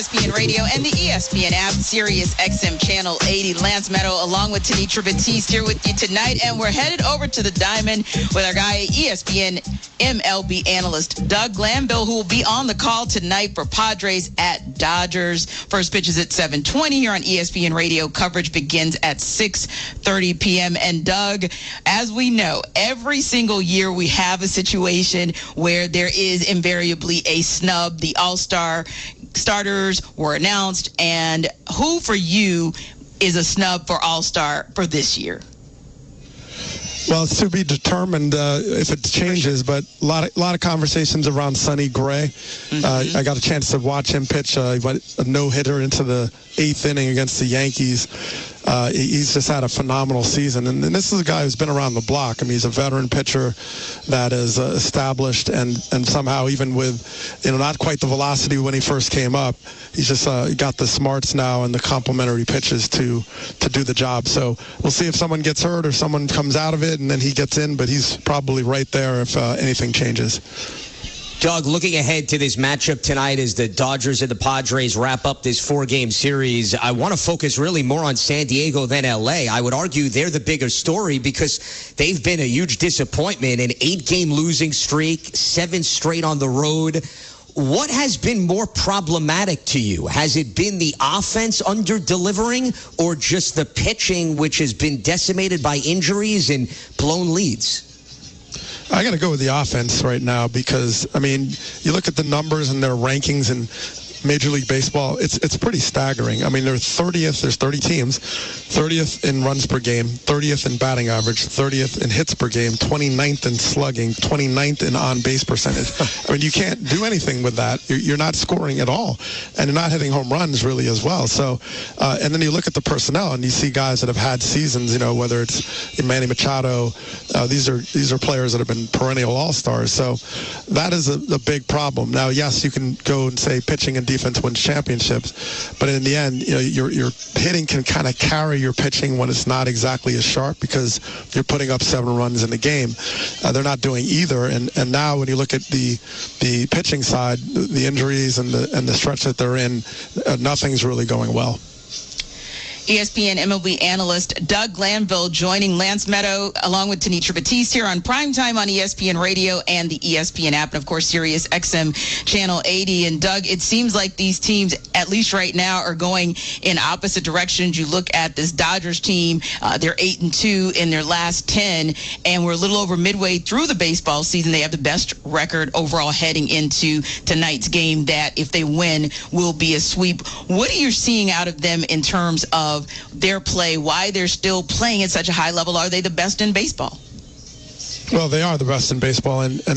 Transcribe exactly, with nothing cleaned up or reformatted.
E S P N Radio and the E S P N app, Sirius X M Channel eighty. Lance Meadow along with Tenitra Batiste here with you tonight, and we're headed over to the Diamond with our guy, E S P N M L B analyst Doug Glanville, who will be on the call tonight for Padres at Dodgers. First pitch is at seven twenty here on E S P N Radio. Coverage begins at six thirty p.m. And Doug, as we know, every single year we have a situation where there is invariably a snub. The All-Star starters were announced, and who for you is a snub for All-Star for this year? Well, it's to be determined uh, if it changes, but a lot of, lot of conversations around Sonny Gray. Mm-hmm. Uh, I got a chance to watch him pitch. Uh, he went a no-hitter into the eighth inning against the Yankees. Uh, he's just had a phenomenal season. And, and this is a guy who's been around the block. I mean, he's a veteran pitcher that is uh, established, and, and somehow even with, you know, not quite the velocity when he first came up, he's just uh, got the smarts now and the complementary pitches to, to do the job. So we'll see if someone gets hurt or someone comes out of it and then he gets in, but he's probably right there if uh, anything changes. Doug, looking ahead to this matchup tonight as the Dodgers and the Padres wrap up this four-game series, I want to focus really more on San Diego than L A. I would argue they're the bigger story because they've been a huge disappointment, an eight-game losing streak, seven straight on the road. What has been more problematic to you? Has it been the offense under-delivering or just the pitching, which has been decimated by injuries and blown leads? I got to go with the offense right now because, I mean, you look at the numbers and their rankings in Major League Baseball, it's it's pretty staggering. I mean, they're thirtieth, there's thirty teams, thirtieth in runs per game, thirtieth in batting average, thirtieth in hits per game, twenty-ninth in slugging, twenty-ninth in on-base percentage. I mean, you can't do anything with that. You're, you're not scoring at all, and you're not hitting home runs really as well. So, uh, and then you look at the personnel, and you see guys that have had seasons, you know, whether it's Manny Machado, uh, these are these are players that have been perennial all-stars. So that is a, a big problem. Now, yes, you can go and say pitching and defense wins championships, but in the end, you know, your your hitting can kind of carry your pitching when it's not exactly as sharp because you're putting up seven runs in the game. Uh, they're not doing either, and and now when you look at the the pitching side, the, the injuries and the and the stretch that they're in, uh, nothing's really going well. E S P N M L B analyst Doug Glanville joining Lance Meadow along with Tenitra Batiste here on Primetime on E S P N Radio and the E S P N app, and of course Sirius X M Channel eighty. And Doug, it seems like these teams, at least right now, are going in opposite directions. You look at this Dodgers team, uh, they're eight and two in their last ten, and we're a little over midway through the baseball season. They have the best record overall heading into tonight's game that, if they win, will be a sweep. What are you seeing out of them in terms of Of their play, why they're still playing at such a high level? Are they the best in baseball? Well, they are the best in baseball, and, and